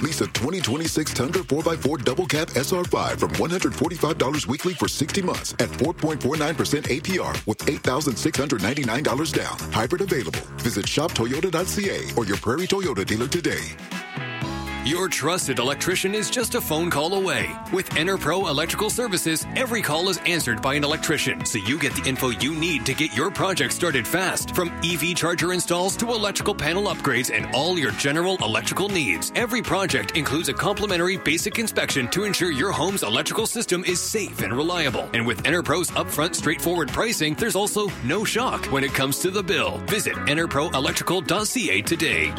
Lease a 2026 Tundra 4x4 double cab SR5 from $145 weekly for 60 months at 4.49% APR with $8,699 down. Hybrid available. Visit shoptoyota.ca or your Prairie Toyota dealer today. Your trusted electrician is just a phone call away. With EnerPro Electrical Services, every call is answered by an electrician, so you get the info you need to get your project started fast. From EV charger installs to electrical panel upgrades and all your general electrical needs. Every project includes a complimentary basic inspection to ensure your home's electrical system is safe and reliable. And with EnerPro's upfront, straightforward pricing, there's also no shock when it comes to the bill. Visit enerproelectrical.ca today.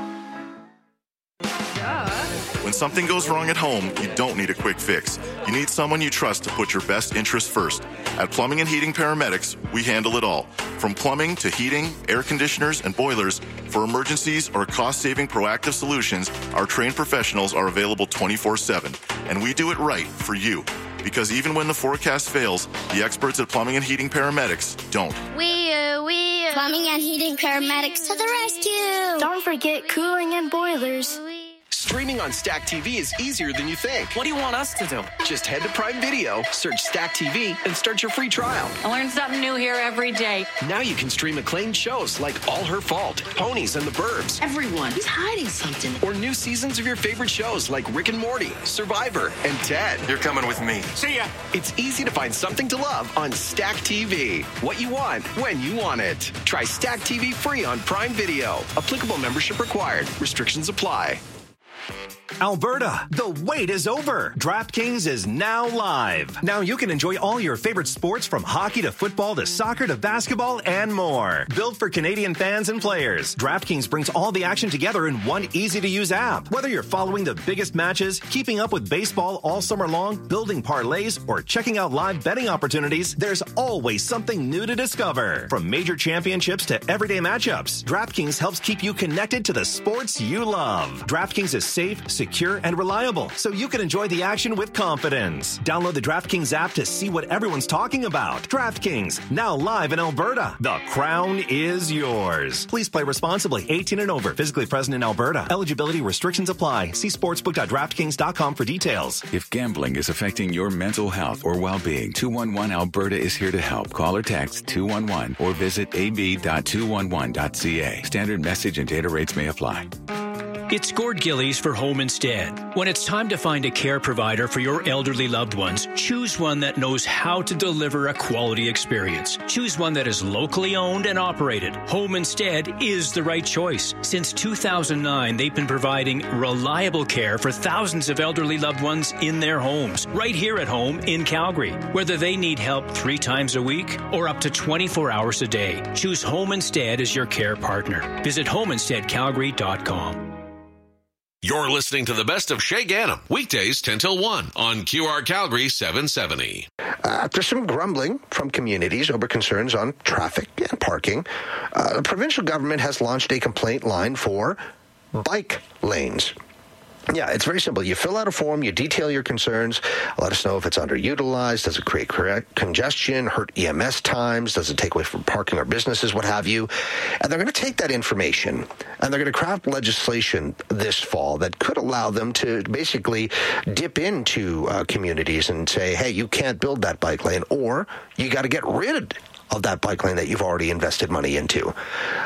When something goes wrong at home, you don't need a quick fix. You need someone you trust to put your best interests first. At Plumbing and Heating Paramedics, we handle it all. From plumbing to heating, air conditioners, and boilers, for emergencies or cost-saving proactive solutions, our trained professionals are available 24/7. And we do it right for you. Because even when the forecast fails, the experts at Plumbing and Heating Paramedics don't. Plumbing and Heating Paramedics to the rescue. Don't forget cooling and boilers. Streaming on Stack TV is easier than you think. What do you want us to do? Just head to Prime Video, search Stack TV, and start your free trial. I learn something new here every day. Now you can stream acclaimed shows like All Her Fault, Ponies and the Burbs. Everyone is hiding something. Or new seasons of your favorite shows like Rick and Morty, Survivor, and Ted. You're coming with me. See ya. It's easy to find something to love on Stack TV. What you want, when you want it. Try Stack TV free on Prime Video. Applicable membership required. Restrictions apply. Alberta, the wait is over. DraftKings is now live. Now you can enjoy all your favorite sports from hockey to football to soccer to basketball and more. Built for Canadian fans and players, DraftKings brings all the action together in one easy-to-use app. Whether you're following the biggest matches, keeping up with baseball all summer long, building parlays, or checking out live betting opportunities, there's always something new to discover. From major championships to everyday matchups, DraftKings helps keep you connected to the sports you love. DraftKings is safe, secure, and reliable, so you can enjoy the action with confidence. Download the DraftKings app to see what everyone's talking about. DraftKings, now live in Alberta. The crown is yours. Please play responsibly. 18 and over. Physically present in Alberta. Eligibility restrictions apply. See sportsbook.draftkings.com for details. If gambling is affecting your mental health or well-being, 211 Alberta is here to help. Call or text 211 or visit ab.211.ca. Standard message and data rates may apply. It's Gord Gillies for Home Instead. When it's time to find a care provider for your elderly loved ones, choose one that knows how to deliver a quality experience. Choose one that is locally owned and operated. Home Instead is the right choice. Since 2009, they've been providing reliable care for thousands of elderly loved ones in their homes, right here at home in Calgary. Whether they need help 3 times a week or up to 24 hours a day, choose Home Instead as your care partner. Visit homeinsteadcalgary.com. You're listening to the best of Shay Ganem, weekdays 10 till 1 on QR Calgary 770. After some grumbling from communities over concerns on traffic and parking, the provincial government has launched a complaint line for bike lanes. Yeah, it's very simple. You fill out a form, you detail your concerns, let us know if it's underutilized, does it create congestion, hurt EMS times, does it take away from parking or businesses, what have you. And they're going to take that information and they're going to craft legislation this fall that could allow them to basically dip into communities and say, hey, you can't build that bike lane, or you got to get rid of that bike lane that you've already invested money into.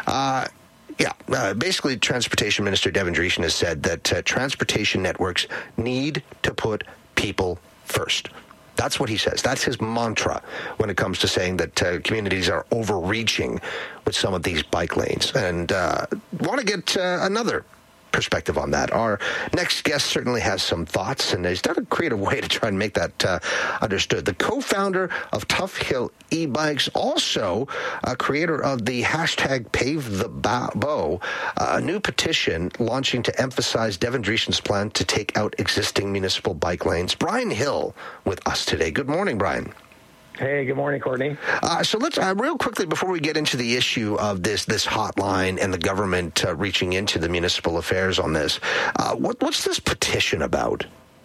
Basically, Transportation Minister Devin Dreeshen has said that transportation networks need to put people first. That's what he says. That's his mantra when it comes to saying that communities are overreaching with some of these bike lanes. And want to get another perspective on that. Our next guest certainly has some thoughts, and he's done a creative way to try and make that understood. The co-founder of Tough Hill e-bikes, also a creator of the hashtag Pave the Bow, a new petition launching to emphasize Devin Dreeshen's plan to take out existing municipal bike lanes. Brian Hill with us today. Good morning, Brian. Hey, good morning, Courtney. So let's real quickly, before we get into the issue of this hotline and the government reaching into the municipal affairs on this, what's this petition about?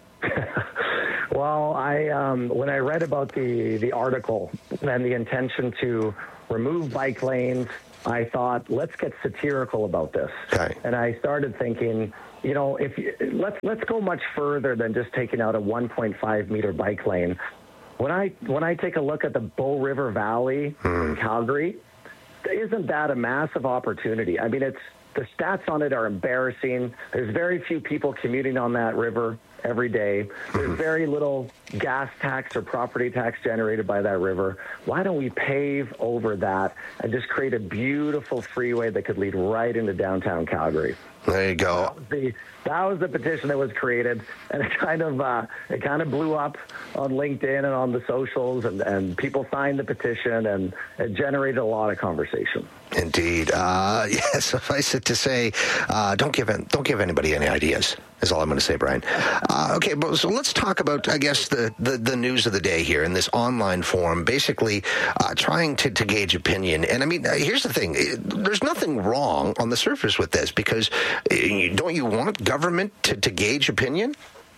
Well, when I read about the article and the intention to remove bike lanes, I thought, let's get satirical about this. Okay. And I started thinking, let's go much further than just taking out a 1.5 meter bike lane. When I take a look at the Bow River Valley in Calgary, isn't that a massive opportunity? I mean, the stats on it are embarrassing. There's very few people commuting on that river every day. There's very little gas tax or property tax generated by that river. Why don't we pave over that and just create a beautiful freeway that could lead right into downtown Calgary? There you go. That was the petition that was created, and it kind of blew up on LinkedIn and on the socials, and people signed the petition, and it generated a lot of conversation. Indeed. Yes, suffice it to say, don't give anybody any ideas, is all I'm going to say, Brian. Okay, so let's talk about, I guess, the news of the day here in this online forum, basically trying to gauge opinion. And I mean, here's the thing. There's nothing wrong on the surface with this, because don't you want government to gauge opinion?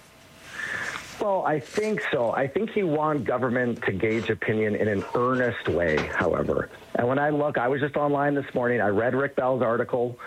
Well, I think so. I think you want government to gauge opinion in an earnest way, however. And when I was just online this morning, I read Rick Bell's article.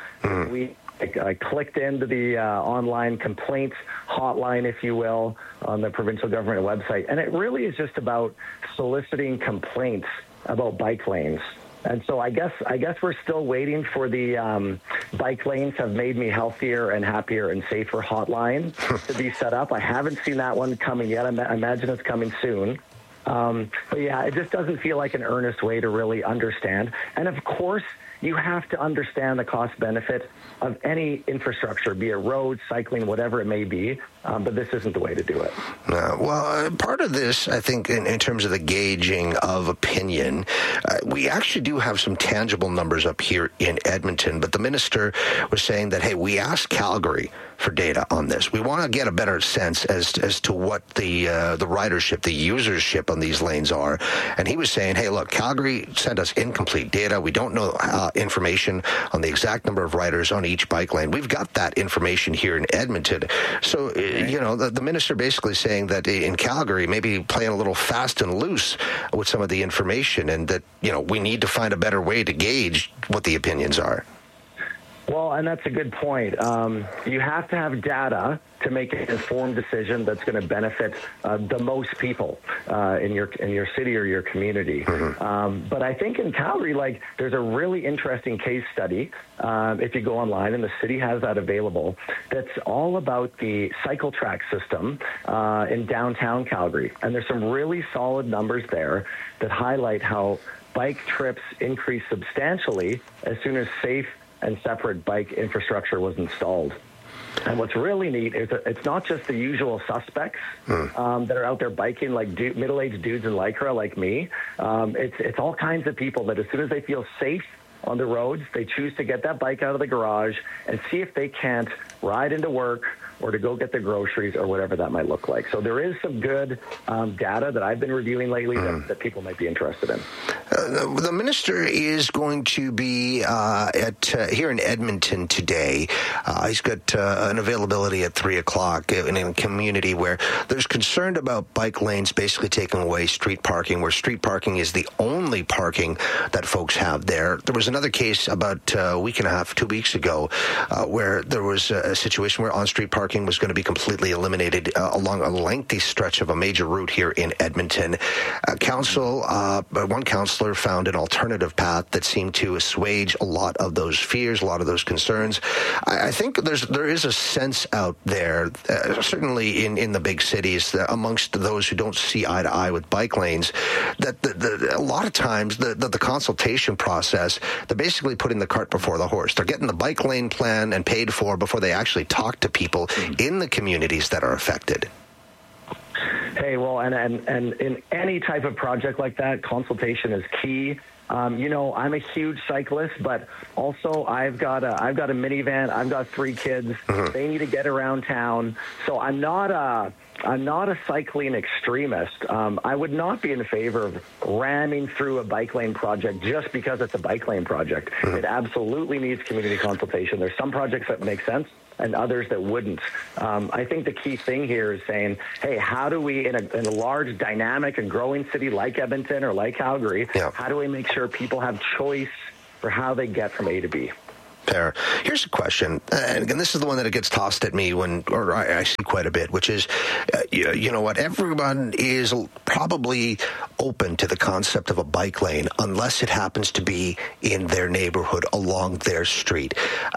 I clicked into the online complaints hotline, if you will, on the provincial government website. And it really is just about soliciting complaints about bike lanes. And so I guess we're still waiting for the bike lanes have made me healthier and happier and safer hotline to be set up. I haven't seen that one coming yet. I imagine it's coming soon. But yeah, it just doesn't feel like an earnest way to really understand. And of course, you have to understand the cost benefit of any infrastructure, be it roads, cycling, whatever it may be. But this isn't the way to do it. Part of this, I think, in terms of the gauging of opinion, we actually do have some tangible numbers up here in Edmonton. But the minister was saying that, hey, we asked Calgary for data on this. We want to get a better sense as to what the ridership, the usership on these lanes are. And he was saying, hey, look, Calgary sent us incomplete data. We don't know information on the exact number of riders on each bike lane. We've got that information here in Edmonton. So, the minister basically saying that in Calgary, maybe playing a little fast and loose with some of the information, and that, we need to find a better way to gauge what the opinions are. Well, and that's a good point. You have to have data to make an informed decision that's going to benefit the most people in your city or your community. But I think in Calgary, there's a really interesting case study, if you go online, and the city has that available, that's all about the cycle track system in downtown Calgary. And there's some really solid numbers there that highlight how bike trips increase substantially as soon as safe and separate bike infrastructure was installed. And what's really neat is that it's not just the usual suspects that are out there biking, like middle-aged dudes in Lycra like me. It's all kinds of people that as soon as they feel safe on the roads, they choose to get that bike out of the garage and see if they can't ride into work or to go get their groceries or whatever that might look like. So there is some good data that I've been reviewing lately that people might be interested in. The minister is going to be here in Edmonton today. He's got an availability at 3 o'clock in a community where there's concern about bike lanes basically taking away street parking, where street parking is the only parking that folks have there. There was another case about a week and a half, 2 weeks ago, where there was a situation where on-street parking was going to be completely eliminated along a lengthy stretch of a major route here in Edmonton. One councillor found an alternative path that seemed to assuage a lot of those fears, a lot of those concerns. I think there is a sense out there, certainly in the big cities, amongst those who don't see eye to eye with bike lanes, that a lot of times the consultation process, they're basically putting the cart before the horse. They're getting the bike lane plan and paid for before they actually talk to people in the communities that are affected. Hey, well, and in any type of project like that, consultation is key. I'm a huge cyclist, but also I've got a minivan. I've got 3 kids. They need to get around town. So I'm not a cycling extremist. I would not be in favor of ramming through a bike lane project just because it's a bike lane project. It absolutely needs community consultation. There's some projects that make sense and others that wouldn't. I think the key thing here is saying, hey, how do we, in a large, dynamic, and growing city like Edmonton or like Calgary, how do we make sure people have choice for how they get from A to B? Fair. Here's a question, and again, this is the one that gets tossed at me or I see quite a bit, which is, you know what, everyone is probably open to the concept of a bike lane unless it happens to be in their neighborhood along their street.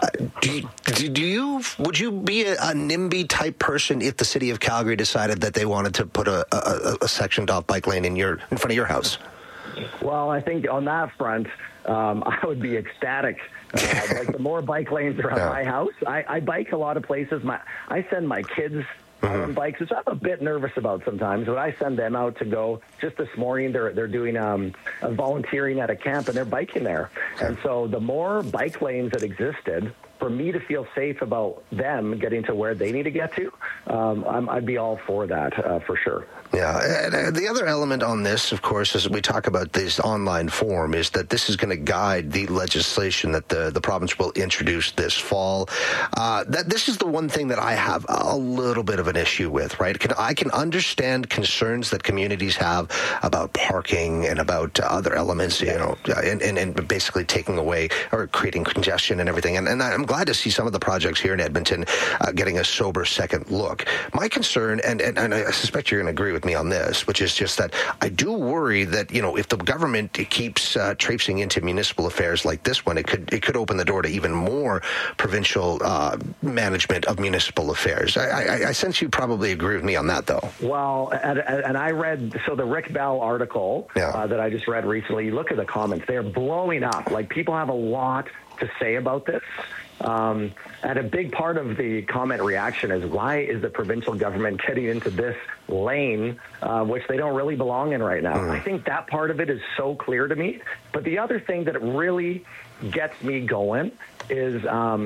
Would you be a NIMBY type person if the city of Calgary decided that they wanted to put a sectioned off bike lane in front of your house? Well, I think on that front, I would be ecstatic. Like the more bike lanes around my house, I bike a lot of places. I send my kids on bikes, which I'm a bit nervous about sometimes, but I send them out to go. Just this morning, they're doing volunteering at a camp, and they're biking there. And so the more bike lanes that existed, for me to feel safe about them getting to where they need to get to, I'd be all for that, for sure. Yeah. And the other element on this, of course, as we talk about this online form, is that this is going to guide the legislation that the province will introduce this fall. That this is the one thing that I have a little bit of an issue with, right? I can understand concerns that communities have about parking and about other elements, you know, and basically taking away or creating congestion and everything. And I'm glad to see some of the projects here in Edmonton getting a sober second look. My concern, and I suspect you're going to agree with me on this, which is just that I do worry that, you know, if the government keeps traipsing into municipal affairs like this one, it could open the door to even more provincial management of municipal affairs. I sense you probably agree with me on that, though. Well, and I read, so the Rick Bell article that I just read recently, you look at the comments, they're blowing up. Like, people have a lot to say about this. And a big part of the comment reaction is, why is the provincial government getting into this lane, which they don't really belong in right now? I think that part of it is so clear to me. But the other thing that really gets me going is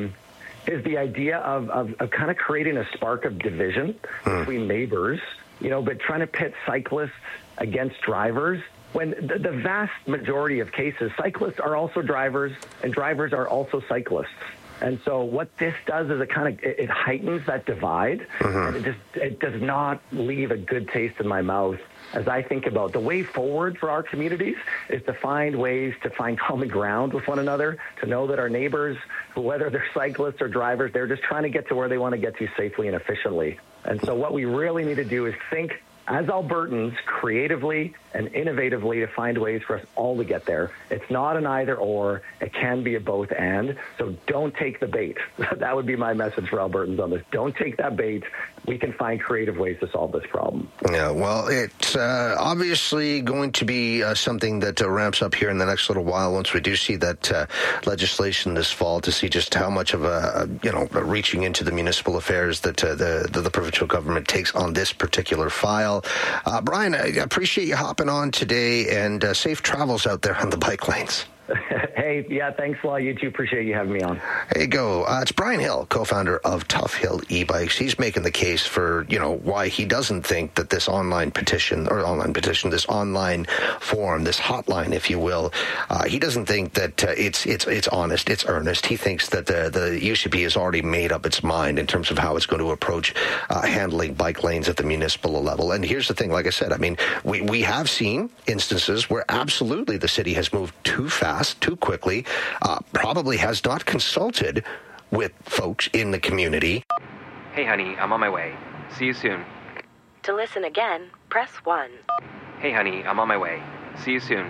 the idea of kind of creating a spark of division between neighbors, you know, but trying to pit cyclists against drivers. When the vast majority of cases, cyclists are also drivers and drivers are also cyclists. And so what this does is it heightens that divide, and it does not leave a good taste in my mouth as I think about the way forward for our communities is to find ways to find common ground with one another, to know that our neighbors, whether they're cyclists or drivers, they're just trying to get to where they want to get to safely and efficiently. And so what we really need to do is think as Albertans creatively and innovatively to find ways for us all to get there. It's not an either or, it can be a both and. So don't take the bait. That would be my message for Albertans on this. Don't take that bait. We can find creative ways to solve this problem. Yeah, well, it's obviously going to be something that ramps up here in the next little while once we do see that legislation this fall, to see just how much of a reaching into the municipal affairs that the provincial government takes on this particular file. Brian, I appreciate you hopping on today, and safe travels out there on the bike lanes. Hey, yeah, thanks a lot. You too. Appreciate you having me on. There you go. It's Brian Hill, co-founder of Tough Hill e-bikes. He's making the case for, why he doesn't think that this online petition, this online forum, this hotline, if you will, he doesn't think that it's honest, it's earnest. He thinks that the UCP has already made up its mind in terms of how it's going to approach handling bike lanes at the municipal level. And here's the thing, like I said, I mean, we have seen instances where absolutely the city has moved too fast, too quickly, probably has not consulted with folks in the community. Hey, honey, I'm on my way. See you soon. To listen again, press 1. Hey, honey, I'm on my way. See you soon.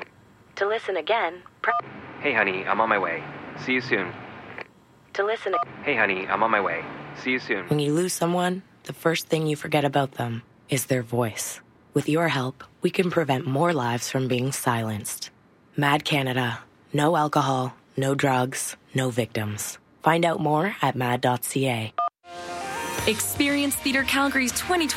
To listen again, press... Hey, honey, I'm on my way. See you soon. To listen... Hey, honey, I'm on my way. See you soon. When you lose someone, the first thing you forget about them is their voice. With your help, we can prevent more lives from being silenced. Mad Canada. No alcohol, no drugs, no victims. Find out more at mad.ca. Experience Theatre Calgary's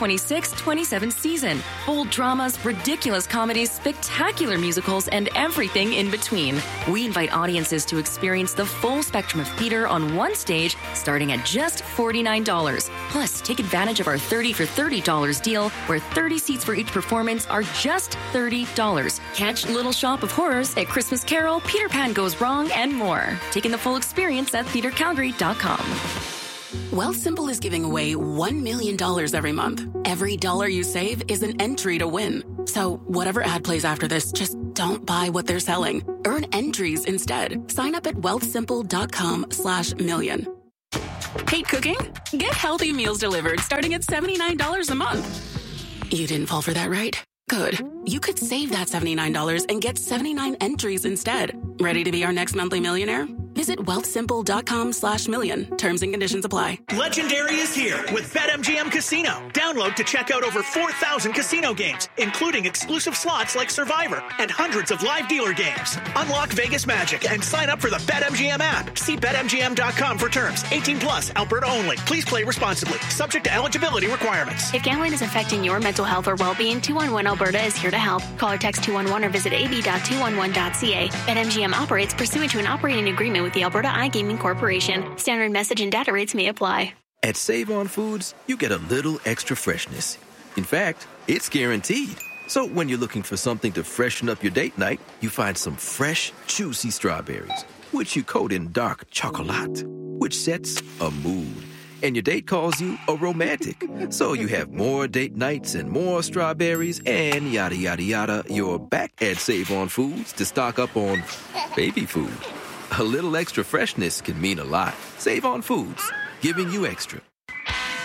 2026-27 season. Bold dramas, ridiculous comedies, spectacular musicals, and everything in between. We invite audiences to experience the full spectrum of theatre on one stage, starting at just $49. Plus, take advantage of our 30 for $30 deal, where 30 seats for each performance are just $30. Catch Little Shop of Horrors at Christmas Carol, Peter Pan Goes Wrong, and more. Taking the full experience at theatrecalgary.com. Wealthsimple is giving away $1 million every month. Every dollar you save is an entry to win. So whatever ad plays after this, just don't buy what they're selling. Earn entries instead. Sign up at wealthsimple.com/million. Hate cooking? Get healthy meals delivered starting at $79 a month. You didn't fall for that, right? Good. You could save that $79 and get 79 entries instead. Ready to be our next monthly millionaire? Visit wealthsimple.com/million. Terms and conditions apply. Legendary is here with BetMGM Casino. Download to check out over 4,000 casino games, including exclusive slots like Survivor and hundreds of live dealer games. Unlock Vegas magic and sign up for the BetMGM app. See BetMGM.com for terms. 18 plus, Alberta only. Please play responsibly. Subject to eligibility requirements. If gambling is affecting your mental health or well-being, 211 Alberta is here to help. Call or text 211 or visit ab.211.ca. BetMGM operates pursuant to an operating agreement with the Alberta iGaming Corporation. Standard message and data rates may apply. At Save On Foods, you get a little extra freshness. In fact, it's guaranteed. So when you're looking for something to freshen up your date night, you find some fresh, juicy strawberries, which you coat in dark chocolate, which sets a mood. And your date calls you a romantic. So you have more date nights and more strawberries and yada, yada, yada. You're back at Save On Foods to stock up on baby food. A little extra freshness can mean a lot. Save On Foods, giving you extra.